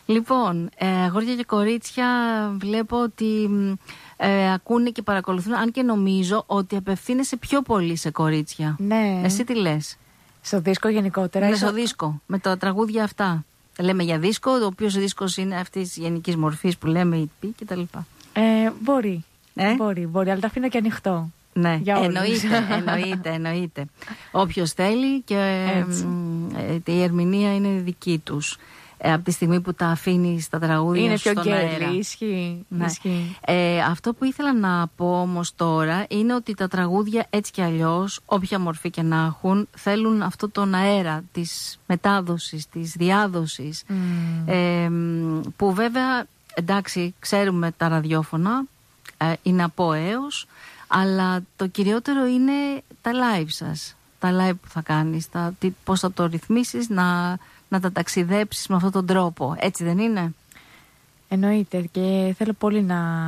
Λοιπόν, αγόρια και κορίτσια βλέπω ότι ακούνε και παρακολουθούν, αν και νομίζω ότι απευθύνεσαι πιο πολύ σε κορίτσια. Ναι. Εσύ τι λες? Στο δίσκο γενικότερα? Ναι, στο δίσκο, με τα τραγούδια αυτά. Λέμε για δίσκο, ο οποίος δίσκος είναι αυτής της γενικής μορφής που λέμε EP και τα λοιπά. Μπορεί, αλλά τα αφήνω και ανοιχτό. Ναι, εννοείται. Όποιος θέλει και η ερμηνεία είναι δική τους. Από τη στιγμή που τα αφήνει στα τραγούδια είναι στον πιο αέρα. Ισχύει. Αυτό που ήθελα να πω όμως τώρα είναι ότι τα τραγούδια έτσι κι αλλιώς, όποια μορφή και να έχουν, θέλουν αυτό τον αέρα της μετάδοσης, της διάδοσης, που βέβαια, εντάξει, ξέρουμε τα ραδιόφωνα, είναι από έως, αλλά το κυριότερο είναι τα live σας, τα live που θα κάνεις, πώς θα το ρυθμίσεις, να τα ταξιδέψεις με αυτόν τον τρόπο, έτσι δεν είναι? Εννοείται, και θέλω πολύ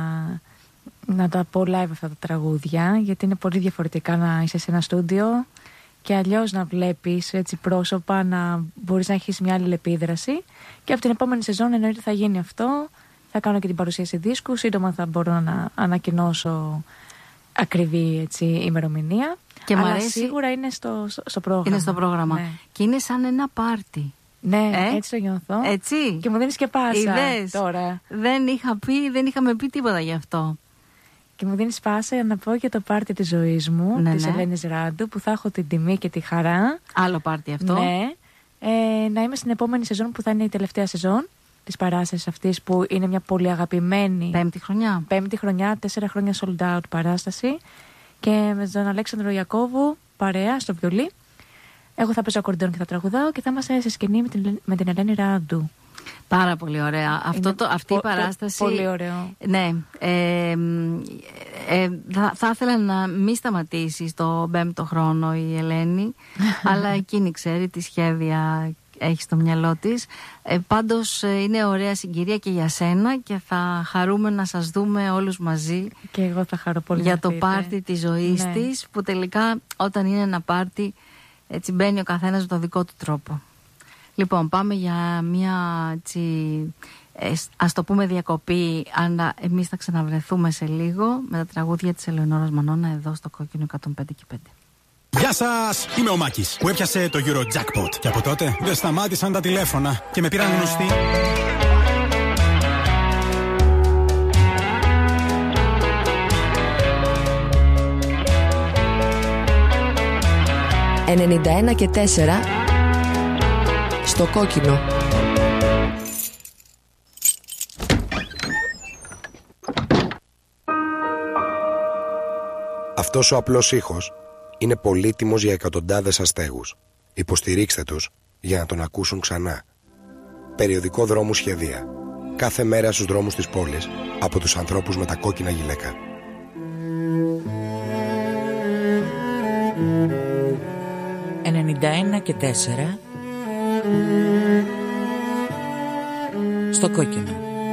να τα πω live αυτά τα τραγούδια, γιατί είναι πολύ διαφορετικά να είσαι σε ένα στούντιο και αλλιώς να βλέπεις έτσι πρόσωπα, να μπορείς να έχεις μια άλλη επίδραση. Και από την επόμενη σεζόν εννοείται θα γίνει αυτό. Θα κάνω και την παρουσίαση δίσκου, σύντομα θα μπορώ να ανακοινώσω ακριβή έτσι ημερομηνία. Και αλλά σίγουρα είναι στο πρόγραμμα. Είναι στο πρόγραμμα. Ναι. Και είναι σαν ένα πάρτι. Ναι, έτσι το νιώθω. Έτσι. Και μου δίνεις και πάσα. Είδες. Τώρα. Δεν είχαμε πει τίποτα γι' αυτό. Και μου δίνεις πάσα για να πω για το πάρτι της ζωής μου, της Ελένης Ράντου, που θα έχω την τιμή και τη χαρά. Άλλο πάρτι αυτό. Ναι. Να είμαι στην επόμενη σεζόν, που θα είναι η τελευταία σεζόν της παράστασης αυτής, που είναι μια πολύ αγαπημένη. Πέμπτη χρονιά, 4 χρόνια sold out παράσταση. Και με τον Αλέξανδρο Ιακώβου παρέα στο βιολί. Εγώ θα παίζω ακορντεόν και θα τραγουδάω και θα είμαστε σε σκηνή με την Ελένη Ράντου. Πάρα πολύ ωραία. Αυτή η παράσταση. Πολύ ωραίο. Ναι. Θα ήθελα να μην σταματήσει στο 5ο χρόνο η Ελένη, αλλά εκείνη ξέρει τι σχέδια έχει στο μυαλό της. Πάντως είναι ωραία συγκυρία και για σένα και θα χαρούμε να σας δούμε όλους μαζί. Και εγώ θα χαρώ πολύ για το πάρτι της ζωής της, που τελικά όταν είναι ένα πάρτι, έτσι μπαίνει ο καθένας με τον δικό του τρόπο. Λοιπόν, πάμε για μια έτσι, ας το πούμε διακοπή, αλλά εμείς θα ξαναβρεθούμε σε λίγο με τα τραγούδια της Ελεονόρας Μανώνα εδώ στο Κόκκινο 105,5. Γεια σας, είμαι ο Μάκης που έπιασε το Eurojackpot και από τότε δεν σταμάτησαν τα τηλέφωνα και με πήραν γνωστοί. «91,4» στο Κόκκινο. Αυτός ο απλός ήχος είναι πολύτιμος για εκατοντάδες αστέγους. Υποστηρίξτε τους για να τον ακούσουν ξανά. Περιοδικό Δρόμου Σχεδία. Κάθε μέρα στους δρόμους της πόλης από τους ανθρώπους με τα κόκκινα γυλαίκα. «91,4» στο Κόκκινο.